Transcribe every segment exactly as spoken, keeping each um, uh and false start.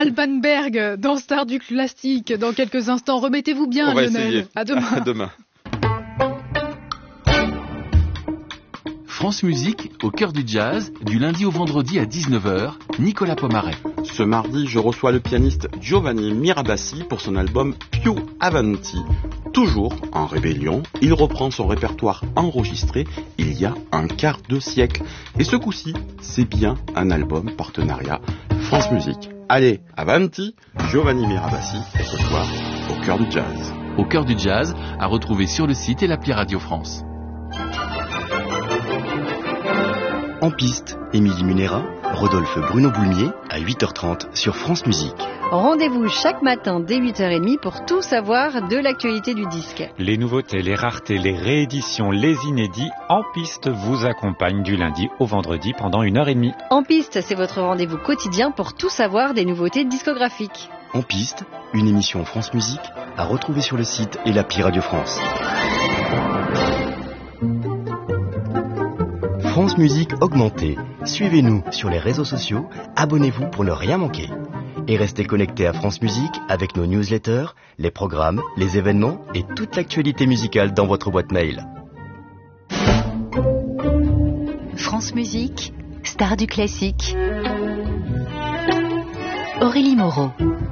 Alban Berg dans Star du Classique. Dans quelques instants, remettez-vous bien, On va Lionel. essayer. À demain. À demain. France Musique, au cœur du jazz, du lundi au vendredi à dix-neuf heures, Nicolas Pomaret. Ce mardi, je reçois le pianiste Giovanni Mirabassi pour son album Più Avanti. Toujours en rébellion, il reprend son répertoire enregistré il y a un quart de siècle. Et ce coup-ci, c'est bien un album partenariat France Musique. Allez, Avanti, Giovanni Mirabassi, ce soir, au cœur du jazz. Au cœur du jazz, à retrouver sur le site et l'appli Radio France. En piste, Émilie Munera, Rodolphe Bruno Boulmier, à huit heures trente sur France Musique. Rendez-vous chaque matin dès huit heures trente pour tout savoir de l'actualité du disque. Les nouveautés, les raretés, les rééditions, les inédits, En Piste vous accompagnent du lundi au vendredi pendant une heure et demie. En Piste, c'est votre rendez-vous quotidien pour tout savoir des nouveautés discographiques. En piste, une émission France Musique à retrouver sur le site et l'appli Radio France. France Musique augmentée. Suivez-nous sur les réseaux sociaux, abonnez-vous pour ne rien manquer. Et restez connectés à France Musique avec nos newsletters, les programmes, les événements et toute l'actualité musicale dans votre boîte mail. France Musique, Star du Classique. Aurélie Moreau.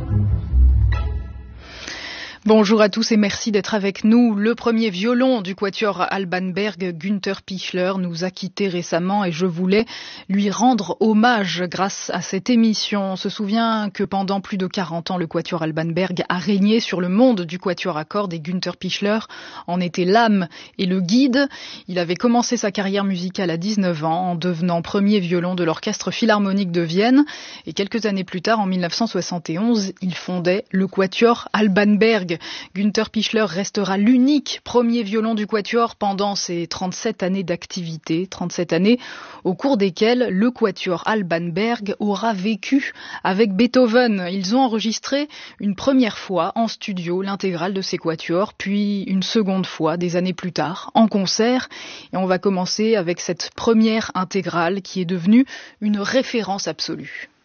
Bonjour à tous et merci d'être avec nous. Le premier violon du quatuor Alban Berg, Günther Pichler, nous a quittés récemment et je voulais lui rendre hommage grâce à cette émission. On se souvient que pendant plus de quarante ans, le quatuor Alban Berg a régné sur le monde du quatuor à cordes et Günther Pichler en était l'âme et le guide. Il avait commencé sa carrière musicale à dix-neuf ans en devenant premier violon de l'Orchestre Philharmonique de Vienne et quelques années plus tard, en mille neuf cent soixante et onze, il fondait le quatuor Alban Berg. Günther Pichler restera l'unique premier violon du quatuor pendant ses trente-sept années d'activité, trente-sept années au cours desquelles le quatuor Alban Berg aura vécu avec Beethoven. Ils ont enregistré une première fois en studio l'intégrale de ces quatuors, puis une seconde fois des années plus tard en concert. Et on va commencer avec cette première intégrale qui est devenue une référence absolue.